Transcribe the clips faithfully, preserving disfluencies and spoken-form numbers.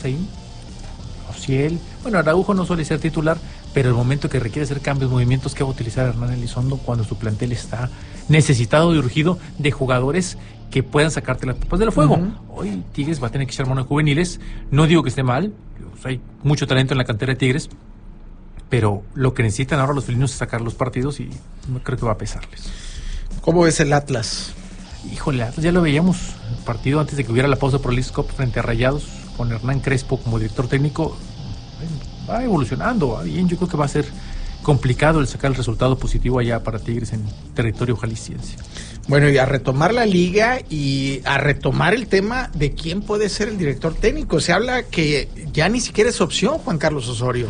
ahí, Ociel, bueno, Araujo no suele ser titular, pero el momento que requiere hacer cambios, movimientos que va a utilizar Hernán Elizondo cuando su plantel está necesitado y urgido de jugadores que puedan sacarte las papas del fuego. Uh-huh. Hoy Tigres va a tener que echar mano de juveniles, no digo que esté mal, pues hay mucho talento en la cantera de Tigres, pero lo que necesitan ahora los felinos es sacar los partidos y creo que va a pesarles. ¿Cómo ves el Atlas? Híjole, Atlas ya lo veíamos, el partido antes de que hubiera la pausa por el Leagues Cup frente a Rayados, con Hernán Crespo como director técnico, va evolucionando, va bien, yo creo que va a ser complicado el sacar el resultado positivo allá para Tigres en territorio jalisciense. Bueno, y a retomar la liga y a retomar el tema de quién puede ser el director técnico. Se habla que ya ni siquiera es opción Juan Carlos Osorio.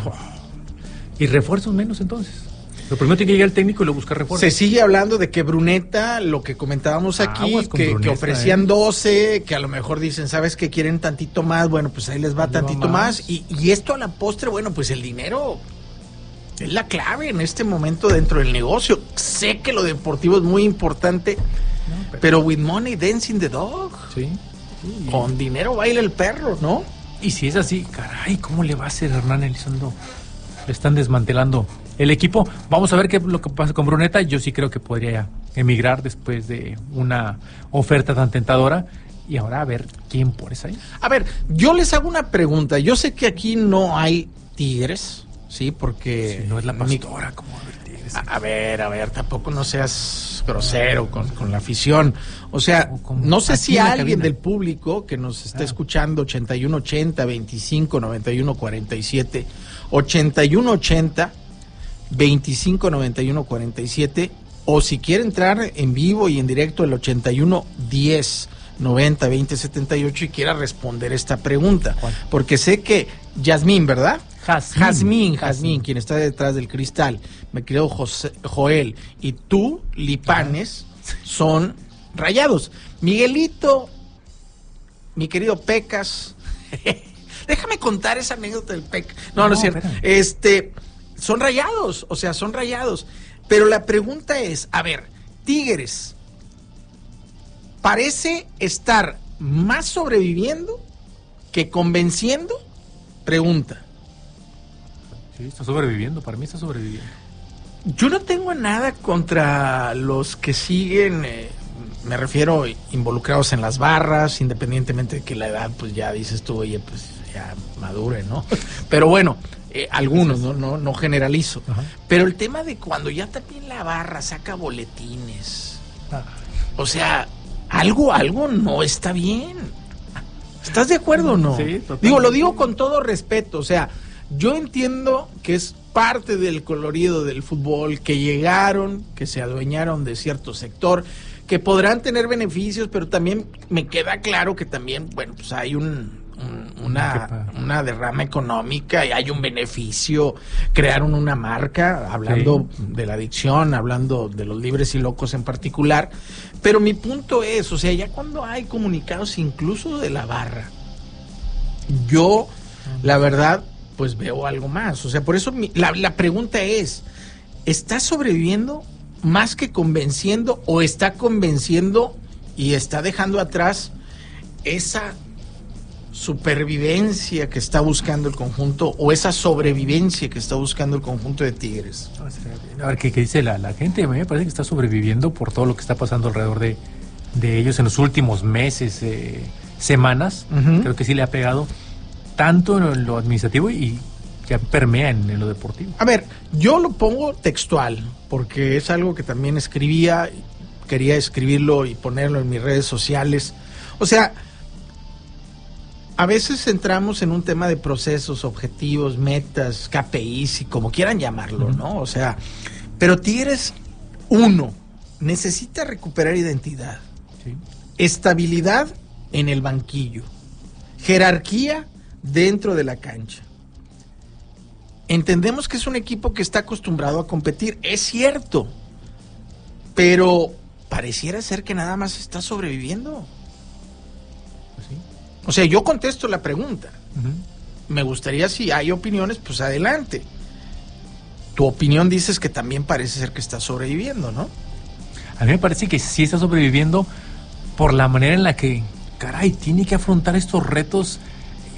Y refuerzos menos entonces. Lo primero tiene que llegar el técnico y luego buscar refuerzos. Se sigue hablando de que Bruneta, lo que comentábamos aquí, que, Bruneta, que ofrecían eh. doce, que a lo mejor dicen, ¿sabes qué? Quieren tantito más, bueno, pues ahí les va ahí tantito va más. más. Y, y esto a la postre, bueno, pues el dinero es la clave en este momento dentro del negocio. Sé que lo deportivo es muy importante, no, pero... pero with money dancing the dog. Sí. sí. Con dinero baila el perro, ¿no? Y si es así, caray, ¿cómo le va a hacer Hernán Elizondo? Le están desmantelando el equipo. Vamos a ver qué es lo que pasa con Bruneta. Yo sí creo que podría emigrar después de una oferta tan tentadora. Y ahora a ver quién pones ahí. A ver, yo les hago una pregunta. Yo sé que aquí no hay Tigres, ¿sí? Porque... Si no es la pastora, mi... ¿cómo va a haber Tigres? A, a ver, a ver, tampoco no seas grosero con, con la afición. O sea, no sé si alguien del público que nos está ah. escuchando, ochenta y uno ochenta, veinticinco, noventa y uno, cuarenta y siete, ochenta y uno ochenta, veinticinco, noventa y uno, cuarenta y siete, o si quiere entrar en vivo y en directo el ochenta y uno diez, noventa, veinte, setenta y ocho y quiera responder esta pregunta. ¿Cuál? Porque sé que Yasmín, ¿verdad? Jazmín. Jazmín, Jazmín, quien está detrás del cristal, me creo José, Joel, y tú, Lipanes, son rayados. Miguelito, mi querido Pecas, déjame contar esa anécdota del Pecas. No, no, no es cierto. Espérame. Este, son rayados, o sea, son rayados. Pero la pregunta es, a ver, Tigres parece estar más sobreviviendo que convenciendo. Pregunta. Sí, está sobreviviendo, para mí está sobreviviendo. Yo no tengo nada contra los que siguen, eh, me refiero involucrados en las barras, independientemente de que la edad, pues ya dices tú, oye, pues ya madure, ¿no? Pero bueno, eh, algunos, ¿no? No, no generalizo. Ajá. Pero el tema de cuando ya también la barra saca boletines, ah. o sea, algo, algo no está bien. ¿Estás de acuerdo o no? Sí, totalmente. Digo, lo digo con todo respeto, o sea, yo entiendo que es parte del colorido del fútbol, que llegaron, que se adueñaron de cierto sector, que podrán tener beneficios, pero también me queda claro que también, bueno, pues hay un, un una, una derrama económica y hay un beneficio. Crearon una marca, hablando sí. de la adicción, hablando de los libres y locos en particular, pero mi punto es, o sea, ya cuando hay comunicados incluso de la barra, yo, la verdad, pues veo algo más. O sea, por eso mi, la, la pregunta es, ¿está sobreviviendo más que convenciendo o está convenciendo y está dejando atrás esa supervivencia que está buscando el conjunto o esa sobrevivencia que está buscando el conjunto de Tigres? A ver, ¿qué, qué dice la, la gente? A mí me parece que está sobreviviendo por todo lo que está pasando alrededor de, de ellos en los últimos meses, eh, semanas. Uh-huh. Creo que sí le ha pegado tanto en lo administrativo y ya permea en, en lo deportivo. A ver, yo lo pongo textual, porque es algo que también escribía, quería escribirlo y ponerlo en mis redes sociales. O sea, a veces entramos en un tema de procesos, objetivos, metas, K P Is y como quieran llamarlo, uh-huh. ¿no? O sea, pero Tigres, uno, necesita recuperar identidad, sí. estabilidad en el banquillo, jerarquía dentro de la cancha. Entendemos que es un equipo que está acostumbrado a competir, es cierto, pero pareciera ser que nada más está sobreviviendo. Pues sí. O sea, yo contesto la pregunta. Uh-huh. Me gustaría, si hay opiniones, pues adelante. Tu opinión dices que también parece ser que está sobreviviendo, ¿no? A mí me parece que sí está sobreviviendo por la manera en la que, caray, tiene que afrontar estos retos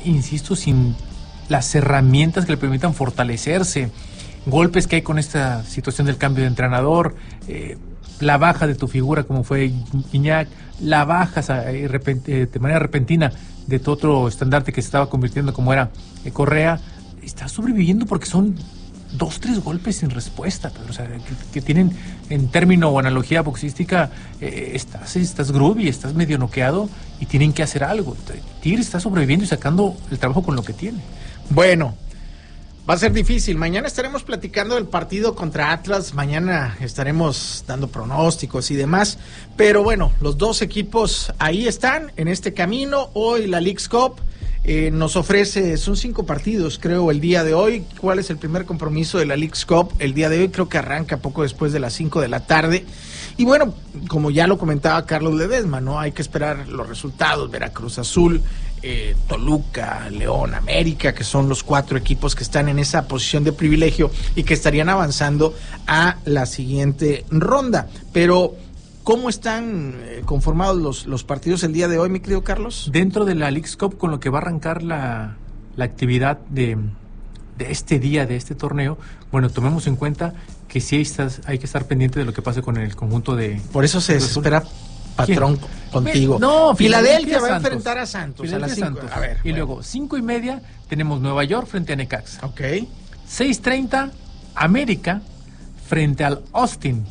insisto, sin las herramientas que le permitan fortalecerse, golpes que hay con esta situación del cambio de entrenador, eh, la baja de tu figura como fue Gignac, la baja eh, repent, eh, de manera repentina de tu otro estandarte que se estaba convirtiendo como era eh, Correa, está sobreviviendo porque son dos, tres golpes sin respuesta, Pedro, o sea, que, que tienen en término o analogía boxística, eh, estás, estás groovy, estás medio noqueado y tienen que hacer algo. Tigre está sobreviviendo y sacando el trabajo con lo que tiene. Bueno, va a ser difícil. Mañana estaremos platicando del partido contra Atlas, mañana estaremos dando pronósticos y demás, pero bueno, los dos equipos ahí están, en este camino. Hoy la Leagues Cup Eh, nos ofrece, son cinco partidos creo el día de hoy. ¿Cuál es el primer compromiso de la Leagues Cup? El día de hoy creo que arranca poco después de las cinco de la tarde. Y bueno, como ya lo comentaba Carlos Ledesma, ¿no? Hay que esperar los resultados. Veracruz Azul, eh, Toluca, León, América, que son los cuatro equipos que están en esa posición de privilegio y que estarían avanzando a la siguiente ronda. Pero ¿cómo están conformados los, los partidos el día de hoy, mi querido Carlos? Dentro de la Leagues Cup, con lo que va a arrancar la, la actividad de, de este día, de este torneo, bueno, tomemos en cuenta que sí hay, estás, hay que estar pendiente de lo que pase con el conjunto de... Por eso se desespera Patrón ¿Quién? Contigo. No, Filadelfia va a enfrentar a Santos. A las cinco. Santos. A ver, y bueno. luego, cinco y media, tenemos Nueva York frente a Necaxa. Ok. seis treinta, América frente al Austin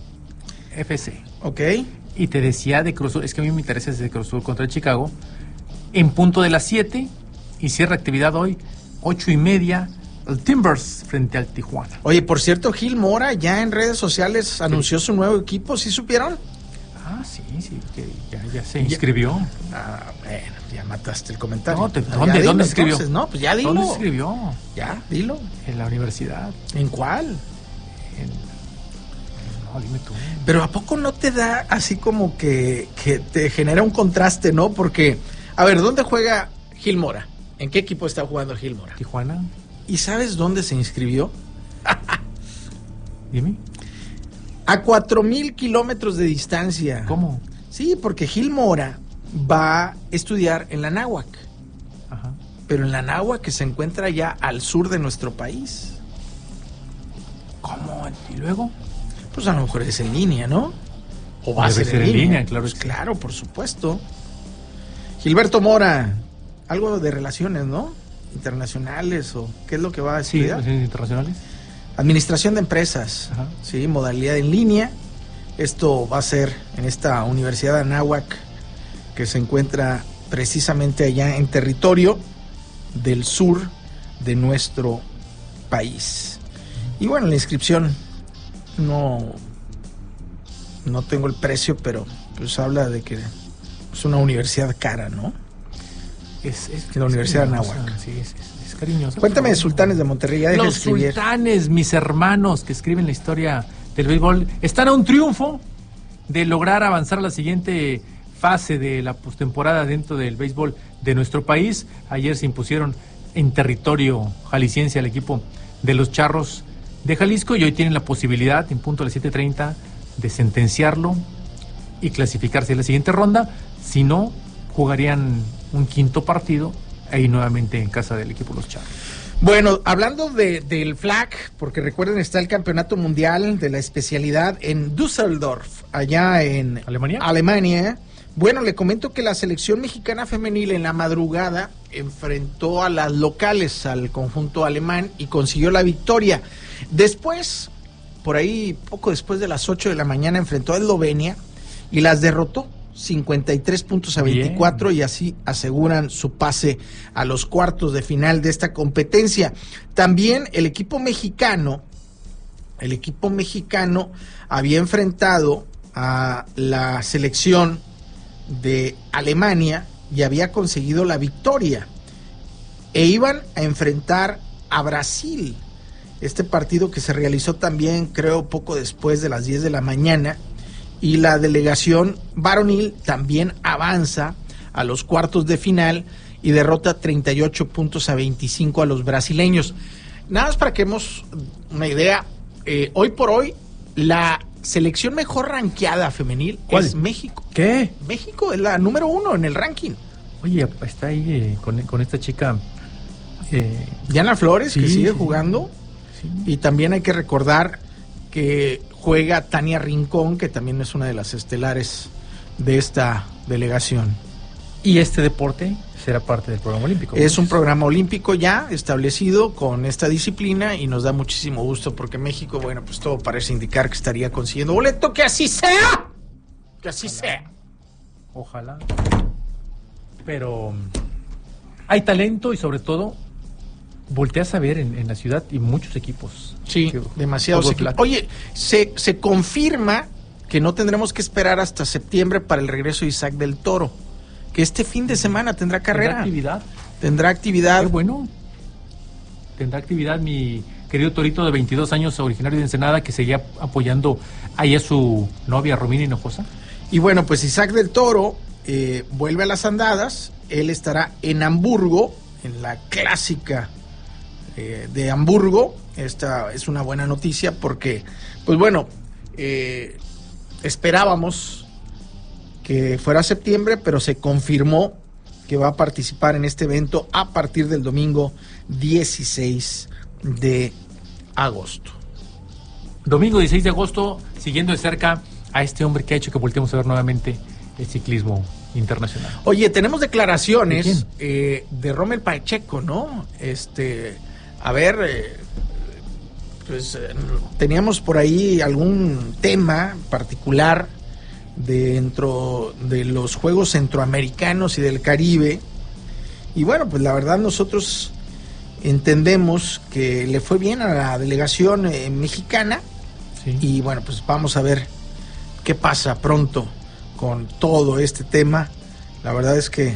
F C. Ok. Y te decía de Cruz Azul, es que a mí me interesa ese de Cruz Azul contra el Chicago, en punto de las siete, y cierra actividad hoy, ocho y media, el Timbers frente al Tijuana. Oye, por cierto, Gil Mora ya en redes sociales sí. anunció su nuevo equipo, ¿sí supieron? Ah, sí, sí, que ya, ya se inscribió. Ya, ah, bueno, ya mataste el comentario. No, te, ¿Dónde, dilo, ¿dónde se escribió? Entonces, no, pues ya dilo. ¿Dónde se escribió? Ya, dilo. En la universidad. ¿En cuál? En... No, dime tú. Pero ¿a poco no te da así como que, que te genera un contraste, no? Porque, a ver, ¿dónde juega Gil Mora? ¿En qué equipo está jugando Gil Mora? Tijuana. ¿Y sabes dónde se inscribió? Dime. A cuatro mil kilómetros de distancia. ¿Cómo? Sí, porque Gil Mora va a estudiar en la Anáhuac. Ajá. Pero en la Anáhuac, que se encuentra ya al sur de nuestro país. ¿Cómo? ¿Y luego? Pues a lo mejor es en línea, ¿no? O va Debe a ser, ser en, en línea. línea, claro. Pues claro, por supuesto. Gilberto Mora, algo de relaciones, ¿no? Internacionales, o ¿qué es lo que va a estudiar? Sí, relaciones internacionales. Administración de empresas. Ajá. Sí, modalidad en línea. Esto va a ser en esta Universidad de Anáhuac, que se encuentra precisamente allá en territorio del sur de nuestro país. Y bueno, la inscripción no no tengo el precio, pero pues habla de que es una universidad cara, ¿no? Es, es la Universidad de Anáhuac. Sí, es, es, es cariñosa. Cuéntame de Sultanes de Monterrey. Ya Los Sultanes, mis hermanos que escriben la historia del béisbol, están a un triunfo de lograr avanzar a la siguiente fase de la postemporada dentro del béisbol de nuestro país. Ayer se impusieron en territorio jalisciense al equipo de los Charros de Jalisco y hoy tienen la posibilidad, en punto a las siete treinta, de sentenciarlo y clasificarse en la siguiente ronda. Si no, jugarían un quinto partido ahí nuevamente en casa del equipo de los Charros. Bueno, hablando de, del F L A C, porque recuerden, está el Campeonato Mundial de la especialidad en Düsseldorf, allá en Alemania. Alemania. Bueno, le comento que la selección mexicana femenil en la madrugada enfrentó a las locales, al conjunto alemán, y consiguió la victoria. Después, por ahí, poco después de las ocho de la mañana, enfrentó a Eslovenia y las derrotó cincuenta y tres puntos a veinticuatro. Bien. Y así aseguran su pase a los cuartos de final de esta competencia. También el equipo mexicano, el equipo mexicano había enfrentado a la selección de Alemania y había conseguido la victoria. E iban a enfrentar a Brasil. Este partido que se realizó también, creo, poco después de las diez de la mañana. Y la delegación varonil también avanza a los cuartos de final y derrota treinta y ocho puntos a veinticinco a los brasileños. Nada más para que demos una idea, eh, hoy por hoy la selección mejor rankeada femenil ¿Cuál? Es México. ¿Qué? México es la número uno en el ranking. Oye, está ahí eh, con, con esta chica Eh, Diana Flores, sí, que sigue sí, jugando. Sí. Y también hay que recordar que juega Tania Rincón, que también es una de las estelares de esta delegación. ¿Y este deporte será parte del programa olímpico? Es un programa olímpico ya establecido con esta disciplina y nos da muchísimo gusto porque México, bueno, pues todo parece indicar que estaría consiguiendo boleto. ¡Que así sea! ¡Que así Ojalá. sea! Ojalá. Pero hay talento y sobre todo volteas a ver en, en la ciudad y muchos equipos. Sí, que, demasiados equipos. Oye, se, se confirma que no tendremos que esperar hasta septiembre para el regreso de Isaac del Toro, que este fin de semana tendrá carrera. ¿Tendrá actividad? Tendrá actividad. Qué bueno. Tendrá actividad mi querido Torito de veintidós años, originario de Ensenada, que seguía apoyando ahí a su novia Romina Hinojosa. Y bueno, pues Isaac del Toro eh, vuelve a las andadas. Él estará en Hamburgo, en la clásica eh, de Hamburgo. Esta es una buena noticia porque, pues bueno, eh, esperábamos que fuera septiembre, pero se confirmó que va a participar en este evento a partir del domingo dieciséis de agosto. Domingo dieciséis de agosto, siguiendo de cerca a este hombre que ha hecho que volteemos a ver nuevamente el ciclismo internacional. Oye, tenemos declaraciones ¿De, eh, de Rommel Pacheco, ¿no? Este, a ver, eh, pues eh, teníamos por ahí algún tema particular dentro de los Juegos Centroamericanos y del Caribe. Y bueno, pues la verdad nosotros entendemos que le fue bien a la delegación eh, mexicana. Sí. Y bueno, pues vamos a ver qué pasa pronto con todo este tema. La verdad es que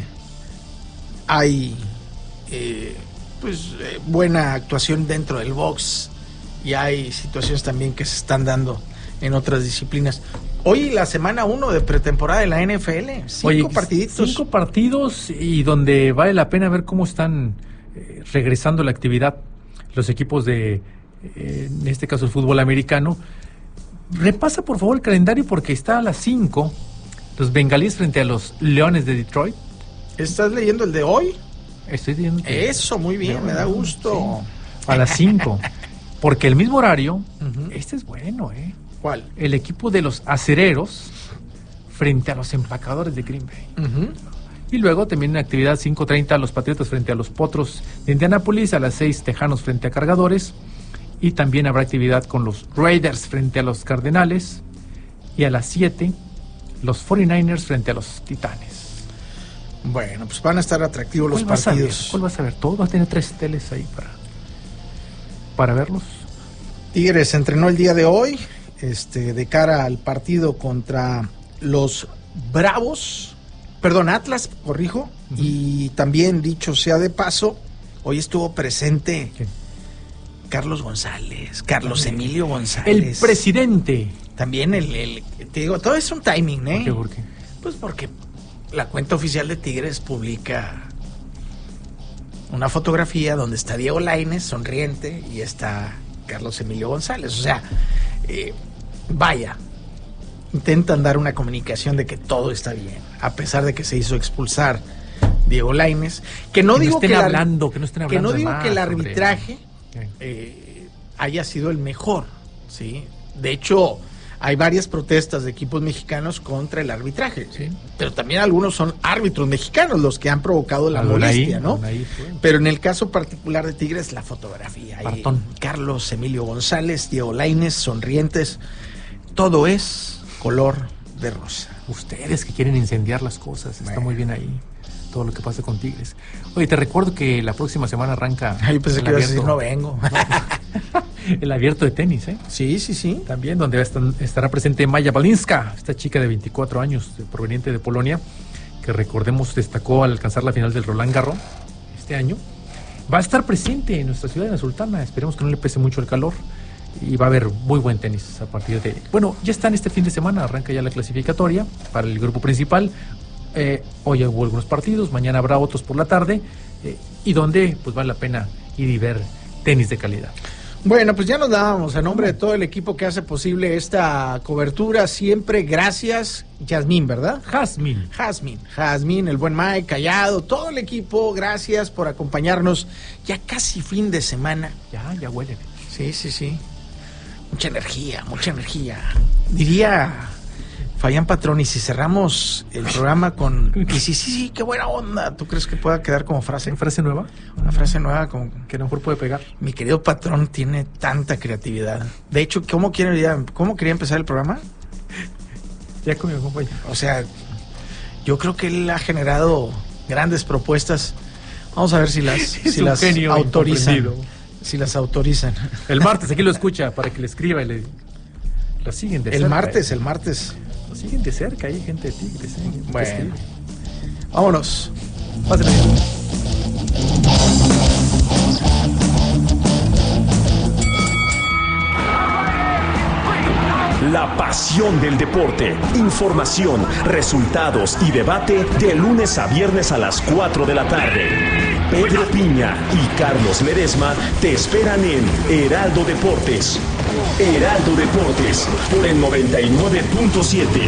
hay eh, pues eh, buena actuación dentro del box y hay situaciones también que se están dando en otras disciplinas. Hoy la semana uno de pretemporada de la N F L, cinco Oye, partiditos. Cinco partidos y donde vale la pena ver cómo están eh, regresando la actividad los equipos de, eh, en este caso el fútbol americano. Repasa por favor el calendario porque está a las cinco, los Bengalíes frente a los Leones de Detroit. ¿Estás leyendo el de hoy? Estoy leyendo. Que... Eso, muy bien, me da gusto. Sí. A las cinco, porque el mismo horario, uh-huh. Este es bueno, ¿eh? ¿Cuál? El equipo de los Acereros frente a los Empacadores de Green Bay. Uh-huh. Y luego también en actividad cinco treinta los Patriotas frente a los Potros de Indianápolis, a las seis Tejanos frente a Cargadores, y también habrá actividad con los Raiders frente a los Cardenales, y a las siete los cuarenta y nueve ers frente a los Titanes. Bueno, pues van a estar atractivos los ¿Cuál partidos. Vas ¿Cuál vas a ver? Todo va a tener tres teles ahí para, para verlos. Tigres entrenó el día de hoy, este, de cara al partido contra los Bravos, perdón, Atlas, corrijo, uh-huh. Y también, dicho sea de paso, hoy estuvo presente ¿Qué? Carlos González, Carlos ¿Qué? Emilio González. El presidente. También el, el, te digo, todo es un timing, ¿eh? ¿Por qué? ¿Por qué? Pues porque la cuenta oficial de Tigres publica una fotografía donde está Diego Lainez sonriente y está Carlos Emilio González. O sea, eh, vaya, intentan dar una comunicación de que todo está bien, a pesar de que se hizo expulsar Diego Lainez. Que no que digo no estén que, hablando, que no estén hablando que no digo más, que el arbitraje hombre. eh, haya sido el mejor, ¿sí? De hecho, hay varias protestas de equipos mexicanos contra el arbitraje, sí. Pero también algunos son árbitros mexicanos los que han provocado la molestia, ¿no? Ahí, pero en el caso particular de Tigres, la fotografía. Ahí, Carlos Emilio González, Diego Lainez, sonrientes, todo es color de rosa. Ustedes que quieren incendiar las cosas, bueno. Está muy bien ahí todo lo que pasa con Tigres. Oye, te recuerdo que la próxima semana arranca. Ay, pensé que ibas a decir no vengo. El abierto de tenis, ¿eh? Sí, sí, sí. También, donde estará presente Maya Balinska, esta chica de veinticuatro años, proveniente de Polonia, que recordemos destacó al alcanzar la final del Roland Garros este año. Va a estar presente en nuestra ciudad de La Sultana, esperemos que no le pese mucho el calor, y va a haber muy buen tenis a partir de... Bueno, ya están este fin de semana, arranca ya la clasificatoria para el grupo principal. Eh, hoy hubo algunos partidos, mañana habrá otros por la tarde, eh, y donde pues vale la pena ir y ver tenis de calidad. Bueno, pues ya nos dábamos a nombre de todo el equipo que hace posible esta cobertura. Siempre gracias, Yasmín, ¿verdad? Jazmín. Jazmín, Jazmín, el buen Mike, Callado, todo el equipo, gracias por acompañarnos. Ya casi fin de semana. Ya, ya huele. Sí, sí, sí. Mucha energía, mucha energía. Diría Fabián Patrón, y si cerramos el programa con... Y sí, sí, sí, qué buena onda. ¿Tú crees que pueda quedar como frase? ¿Una frase nueva? Una frase nueva como... Que a lo mejor puede pegar. Mi querido Patrón tiene tanta creatividad. De hecho, ¿cómo quiere, cómo quería empezar el programa? Ya con mi compañero. O sea, yo creo que él ha generado grandes propuestas. Vamos a ver si las, si las autorizan. Si las autorizan. El martes aquí lo escucha para que le escriba y le... Lo siguen de el cerca. Martes, eh. el martes. Lo siguen de cerca, hay gente de Tigres. ¿eh? Bueno. Vámonos. Pásenla bien. La pasión del deporte, información, resultados y debate de lunes a viernes a las cuatro de la tarde. Pedro Piña y Carlos Ledesma te esperan en Heraldo Deportes. Heraldo Deportes, por el noventa y nueve punto siete.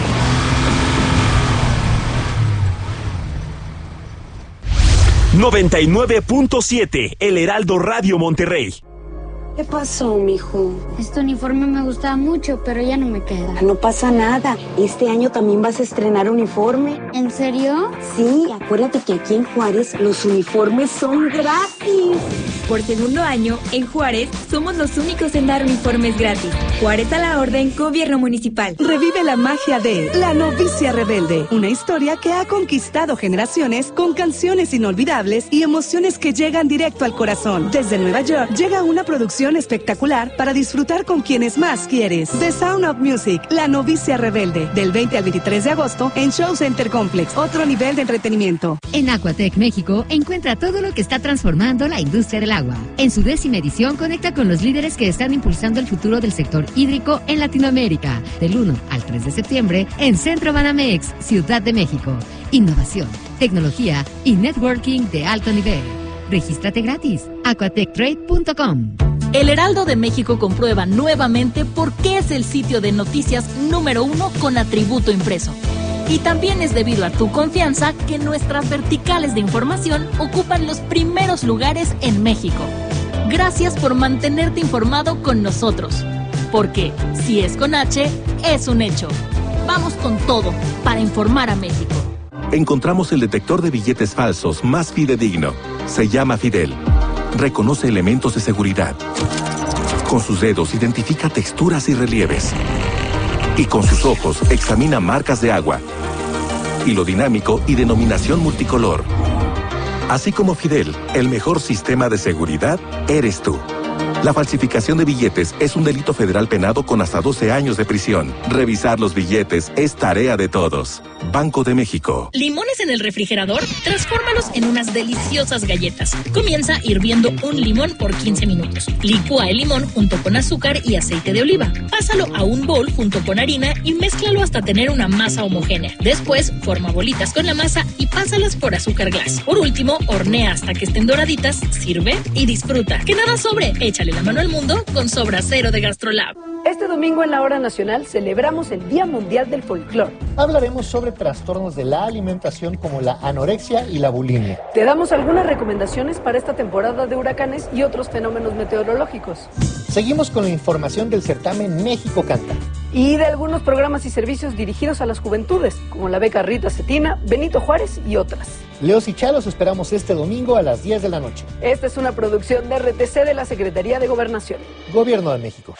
noventa y nueve punto siete, El Heraldo Radio Monterrey. ¿Qué pasó, mijo? Este uniforme me gustaba mucho, pero ya no me queda. No pasa nada. Este año también vas a estrenar uniforme. ¿En serio? Sí, acuérdate que aquí en Juárez los uniformes son gratis. Por segundo año, en Juárez, somos los únicos en dar uniformes gratis. Juárez a la orden, Gobierno Municipal. Revive la magia de La Novicia Rebelde, una historia que ha conquistado generaciones con canciones inolvidables y emociones que llegan directo al corazón. Desde Nueva York llega una producción espectacular para disfrutar con quienes más quieres. The Sound of Music, La Novicia Rebelde, del veinte al veintitrés de agosto en Show Center Complex, otro nivel de entretenimiento. En Aquatec México encuentra todo lo que está transformando la industria del agua. En su décima edición conecta con los líderes que están impulsando el futuro del sector hídrico en Latinoamérica, del uno al tres de septiembre en Centro Banamex, Ciudad de México. Innovación, tecnología y networking de alto nivel. Regístrate gratis. aquatec trade punto com. El Heraldo de México comprueba nuevamente por qué es el sitio de noticias número uno con atributo impreso. Y también es debido a tu confianza que nuestras verticales de información ocupan los primeros lugares en México. Gracias por mantenerte informado con nosotros. Porque si es con H, es un hecho. Vamos con todo para informar a México. Encontramos el detector de billetes falsos más fidedigno. Se llama Fidel. Reconoce elementos de seguridad. Con sus dedos identifica texturas y relieves. Y con sus ojos examina marcas de agua, hilo dinámico y denominación multicolor. Así como Fidel, el mejor sistema de seguridad eres tú. La falsificación de billetes es un delito federal penado con hasta doce años de prisión. Revisar los billetes es tarea de todos. Banco de México. ¿Limones en el refrigerador? Transfórmalos en unas deliciosas galletas. Comienza hirviendo un limón por quince minutos. Licúa el limón junto con azúcar y aceite de oliva. Pásalo a un bol junto con harina y mézclalo hasta tener una masa homogénea. Después, forma bolitas con la masa y pásalas por azúcar glass. Por último, hornea hasta que estén doraditas, sirve y disfruta. Que nada sobre, échale la mano al mundo con Sobra Cero de GastroLab. Este domingo en la Hora Nacional celebramos el Día Mundial del Folclor. Hablaremos sobre trastornos de la alimentación como la anorexia y la bulimia. Te damos algunas recomendaciones para esta temporada de huracanes y otros fenómenos meteorológicos. Seguimos con la información del certamen México Canta. Y de algunos programas y servicios dirigidos a las juventudes, como la beca Rita Cetina, Benito Juárez y otras. Leos y Chalos esperamos este domingo a las diez de la noche. Esta es una producción de R T C de la Secretaría de Gobernación. Gobierno de México.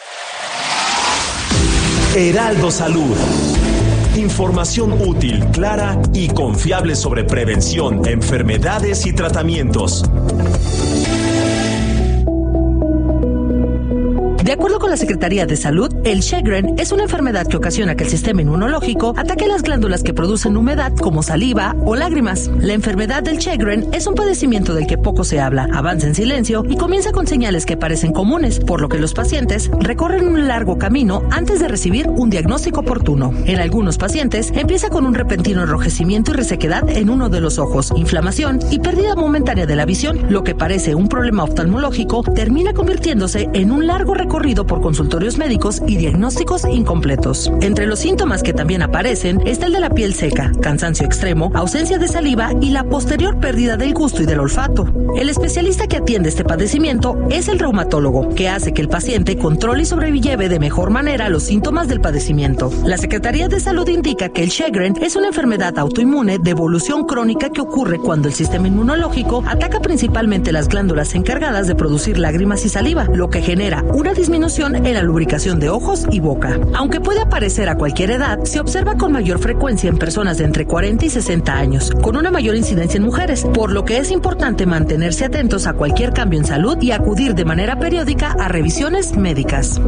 Heraldo Salud. Información útil, clara y confiable sobre prevención, enfermedades y tratamientos. De acuerdo con la Secretaría de Salud, el Sjögren es una enfermedad que ocasiona que el sistema inmunológico ataque las glándulas que producen humedad como saliva o lágrimas. La enfermedad del Sjögren es un padecimiento del que poco se habla, avanza en silencio y comienza con señales que parecen comunes, por lo que los pacientes recorren un largo camino antes de recibir un diagnóstico oportuno. En algunos pacientes empieza con un repentino enrojecimiento y resequedad en uno de los ojos, inflamación y pérdida momentánea de la visión. Lo que parece un problema oftalmológico termina convirtiéndose en un largo recorrido por consultorios médicos y diagnósticos incompletos. Entre los síntomas que también aparecen está el de la piel seca, cansancio extremo, ausencia de saliva y la posterior pérdida del gusto y del olfato. El especialista que atiende este padecimiento es el reumatólogo, que hace que el paciente controle y sobrelleve de mejor manera los síntomas del padecimiento. La Secretaría de Salud indica que el Sjögren es una enfermedad autoinmune de evolución crónica que ocurre cuando el sistema inmunológico ataca principalmente las glándulas encargadas de producir lágrimas y saliva, lo que genera una disminución en la lubricación de ojos y boca. Aunque puede aparecer a cualquier edad, se observa con mayor frecuencia en personas de entre cuarenta y sesenta años, con una mayor incidencia en mujeres, por lo que es importante mantenerse atentos a cualquier cambio en salud y acudir de manera periódica a revisiones médicas.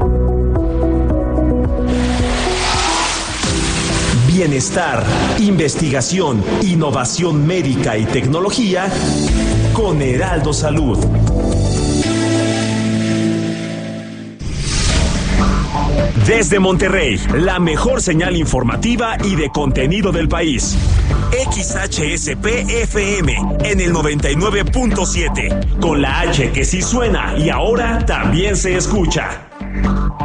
Bienestar, investigación, innovación médica y tecnología con Heraldo Salud. Desde Monterrey, la mejor señal informativa y de contenido del país. X H S P F M en el noventa y nueve punto siete, con la H que sí suena y ahora también se escucha.